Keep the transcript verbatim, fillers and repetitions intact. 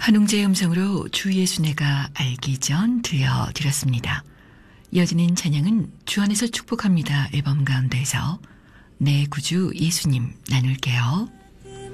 한웅재의 음성으로 주 예수네가 알기 전 들려드렸습니다. 이어지는 찬양은 주 안에서 축복합니다 앨범 가운데서 내 구주 예수님 나눌게요.